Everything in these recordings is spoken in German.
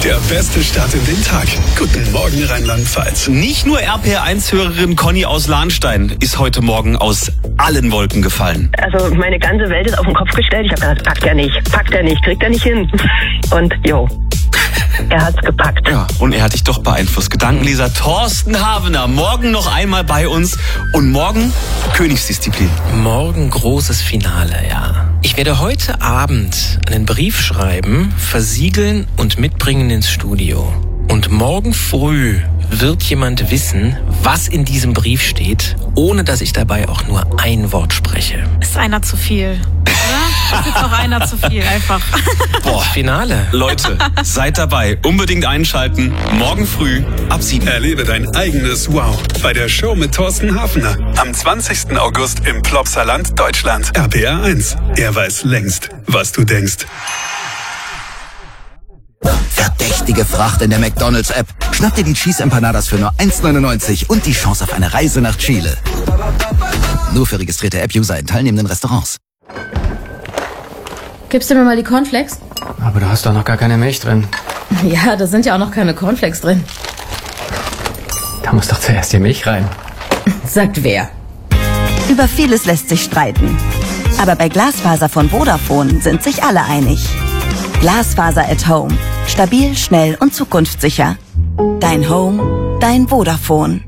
Der beste Start in den Tag. Guten Morgen, Rheinland-Pfalz. Nicht nur RPR1-Hörerin Conny aus Lahnstein ist heute Morgen aus allen Wolken gefallen. Also meine ganze Welt ist auf den Kopf gestellt. Ich habe gedacht, packt er nicht, kriegt er nicht hin. Und er hat's gepackt. Ja, und er hat dich doch beeinflusst. Gedankenleser Thorsten Havener, morgen noch einmal bei uns und morgen Königsdisziplin. Morgen großes Finale, ja. Ich werde heute Abend einen Brief schreiben, versiegeln und mitbringen ins Studio. Und morgen früh wird jemand wissen, was in diesem Brief steht, ohne dass ich dabei auch nur ein Wort spreche. Ist einer zu viel, oder? Ist jetzt auch einer zu viel, einfach. Boah, Finale. Leute, seid dabei. Unbedingt einschalten. Morgen früh ab 7. Erlebe dein eigenes Wow bei der Show mit Thorsten Hafner. Am 20. August im Plopsaland, Deutschland. RPR1. Er weiß längst, was du denkst. Verdächtige Fracht in der McDonald's-App. Schnapp dir die Cheese Empanadas für nur 1,99 und die Chance auf eine Reise nach Chile. Nur für registrierte App-User in teilnehmenden Restaurants. Gibst du mir mal die Cornflakes? Aber da hast doch noch gar keine Milch drin. Ja, da sind ja auch noch keine Cornflakes drin. Da muss doch zuerst die Milch rein. Sagt wer? Über vieles lässt sich streiten. Aber bei Glasfaser von Vodafone sind sich alle einig. Glasfaser at Home. Stabil, schnell und zukunftssicher. Dein Home, dein Vodafone.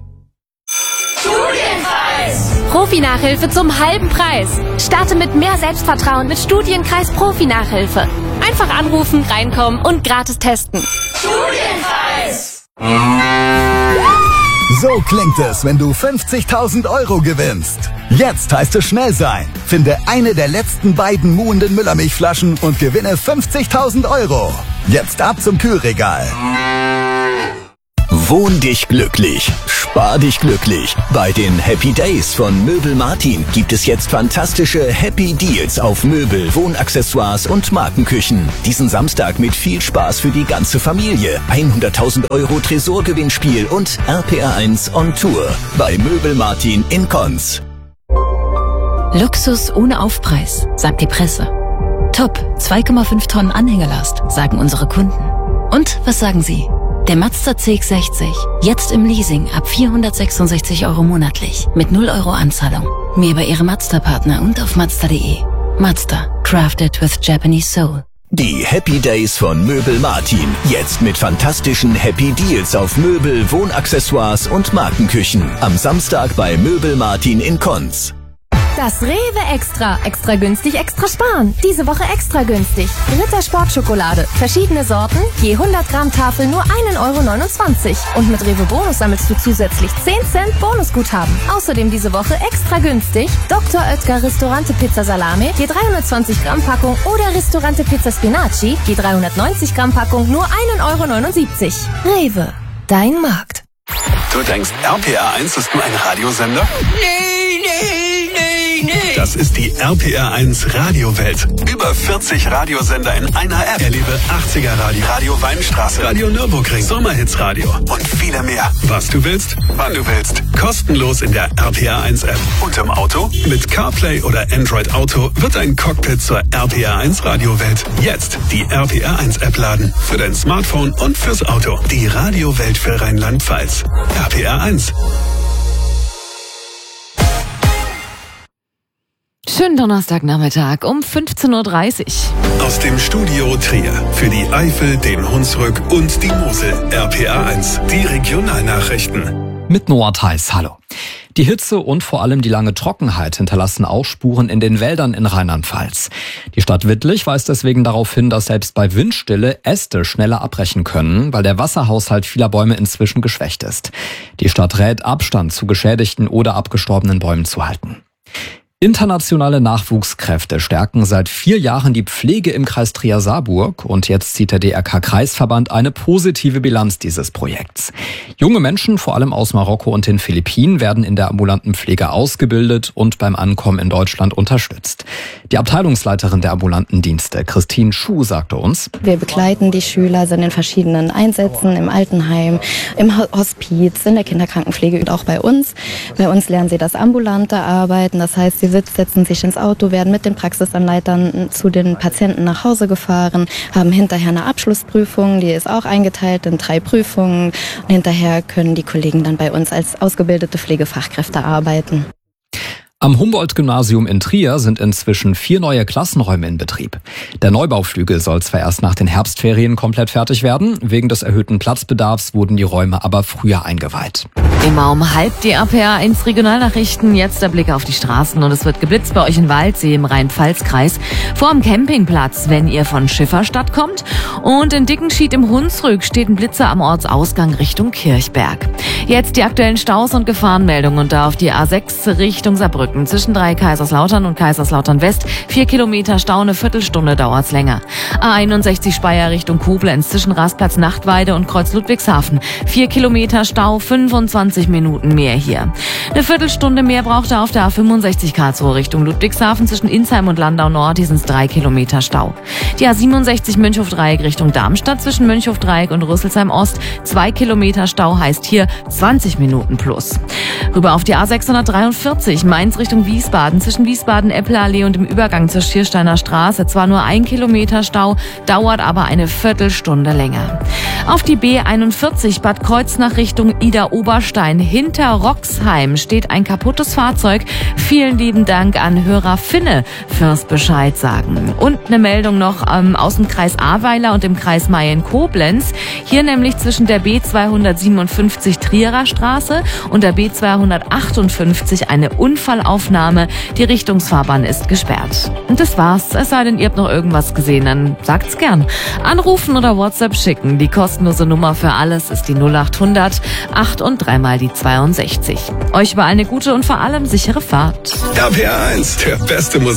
Profi-Nachhilfe zum halben Preis. Starte mit mehr Selbstvertrauen mit Studienkreis Profi-Nachhilfe. Einfach anrufen, reinkommen und gratis testen. Studienkreis! So klingt es, wenn du 50.000 Euro gewinnst. Jetzt heißt es schnell sein. Finde eine der letzten beiden muhenden Müllermilchflaschen und gewinne 50.000 Euro. Jetzt ab zum Kühlregal. Wohn dich glücklich, spar dich glücklich. Bei den Happy Days von Möbel Martin gibt es jetzt fantastische Happy Deals auf Möbel, Wohnaccessoires und Markenküchen. Diesen Samstag mit viel Spaß für die ganze Familie. 100.000 Euro Tresorgewinnspiel und RPR1 on Tour bei Möbel Martin in Konz. Luxus ohne Aufpreis, sagt die Presse. Top, 2,5 Tonnen Anhängelast, sagen unsere Kunden. Und was sagen Sie? Der Mazda CX-60, jetzt im Leasing ab 466 Euro monatlich, mit 0 Euro Anzahlung. Mehr bei Ihrem Mazda-Partner und auf Mazda.de. Mazda, crafted with Japanese soul. Die Happy Days von Möbel Martin. Jetzt mit fantastischen Happy Deals auf Möbel, Wohnaccessoires und Markenküchen. Am Samstag bei Möbel Martin in Konz. Das Rewe Extra. Extra günstig, extra sparen. Diese Woche extra günstig. Ritter Sportschokolade. Verschiedene Sorten. Je 100 Gramm Tafel nur 1,29 Euro. Und mit Rewe Bonus sammelst du zusätzlich 10 Cent Bonusguthaben. Außerdem diese Woche extra günstig. Dr. Oetker Ristorante Pizza Salame. Je 320 Gramm Packung. Oder Ristorante Pizza Spinaci. Je 390 Gramm Packung nur 1,79 Euro. Rewe. Dein Markt. Du denkst, RPR1 ist nur ein Radiosender? Nee. Das ist die RPR1 Radiowelt. Über 40 Radiosender in einer App. Erlebe 80er Radio, Radio Weinstraße, Radio Nürburgring, Sommerhits Radio und viele mehr. Was du willst, wann du willst. Kostenlos in der RPR1 App. Und im Auto? Mit CarPlay oder Android Auto wird ein Cockpit zur RPR1 Radiowelt. Jetzt die RPR1 App laden. Für dein Smartphone und fürs Auto. Die Radiowelt für Rheinland-Pfalz. RPR1. Schönen Donnerstagnachmittag um 15.30 Uhr. Aus dem Studio Trier für die Eifel, den Hunsrück und die Mosel. RPR1, die Regionalnachrichten. Mit Noah Theis, hallo. Die Hitze und vor allem die lange Trockenheit hinterlassen auch Spuren in den Wäldern in Rheinland-Pfalz. Die Stadt Wittlich weist deswegen darauf hin, dass selbst bei Windstille Äste schneller abbrechen können, weil der Wasserhaushalt vieler Bäume inzwischen geschwächt ist. Die Stadt rät, Abstand zu geschädigten oder abgestorbenen Bäumen zu halten. Internationale Nachwuchskräfte stärken seit 4 Jahren die Pflege im Kreis Trier-Saarburg und jetzt zieht der DRK-Kreisverband eine positive Bilanz dieses Projekts. Junge Menschen, vor allem aus Marokko und den Philippinen, werden in der ambulanten Pflege ausgebildet und beim Ankommen in Deutschland unterstützt. Die Abteilungsleiterin der ambulanten Dienste, Christine Schuh, sagte uns: Wir begleiten die Schüler, sind in verschiedenen Einsätzen, im Altenheim, im Hospiz, in der Kinderkrankenpflege und auch bei uns. Bei uns lernen sie das ambulante Arbeiten, das heißt, sie sitzt, setzen sich ins Auto, werden mit den Praxisanleitern zu den Patienten nach Hause gefahren, haben hinterher eine Abschlussprüfung, die ist auch eingeteilt in 3 Prüfungen. Und hinterher können die Kollegen dann bei uns als ausgebildete Pflegefachkräfte arbeiten. Am Humboldt-Gymnasium in Trier sind inzwischen 4 neue Klassenräume in Betrieb. Der Neubauflügel soll zwar erst nach den Herbstferien komplett fertig werden, wegen des erhöhten Platzbedarfs wurden die Räume aber früher eingeweiht. Immer um 12:30 die RPA1 Regionalnachrichten. Jetzt der Blick auf die Straßen und es wird geblitzt bei euch in Waldsee im Rhein-Pfalz-Kreis vor dem Campingplatz, wenn ihr von Schifferstadt kommt. Und in Dickenschied im Hunsrück steht ein Blitzer am Ortsausgang Richtung Kirchberg. Jetzt die aktuellen Staus und Gefahrenmeldungen und da auf die A6 Richtung Saarbrücken. Zwischen Kaiserslautern und Kaiserslautern West 4 Kilometer Stau, eine Viertelstunde dauert's länger. A61 Speyer Richtung Koblenz zwischen Rastplatz Nachtweide und Kreuz Ludwigshafen 4 Kilometer Stau, 25 Minuten mehr hier. Eine Viertelstunde mehr braucht er auf der A65 Karlsruhe Richtung Ludwigshafen zwischen Insheim und Landau Nord, hier sind's 3 Kilometer Stau. Die A67 Mönchhof-Dreieck Richtung Darmstadt zwischen Mönchhof-Dreieck und Rüsselsheim Ost 2 Kilometer Stau, heißt hier 20 Minuten plus. Rüber auf die A643 Mainz Richtung Wiesbaden zwischen Wiesbaden-Eppelallee und dem Übergang zur Schiersteiner Straße. Zwar nur 1 Kilometer Stau, dauert aber eine Viertelstunde länger. Auf die B41 Bad Kreuznach Richtung Ida-Oberstein hinter Roxheim steht ein kaputtes Fahrzeug. Vielen lieben Dank an Hörer Finne fürs Bescheid sagen. Und eine Meldung noch aus dem Kreis Ahrweiler und dem Kreis Mayen-Koblenz. Hier nämlich zwischen der B257 Trierer Straße und der B258 eine Unfallaufnahme. Die Richtungsfahrbahn ist gesperrt. Und das war's. Es sei denn, ihr habt noch irgendwas gesehen, dann sagt's gern. Anrufen oder WhatsApp schicken. Die kostenlose Nummer für alles ist die 0800 8 und 3 mal die 62. Euch überall eine gute und vor allem sichere Fahrt. RPA1, der beste Musik.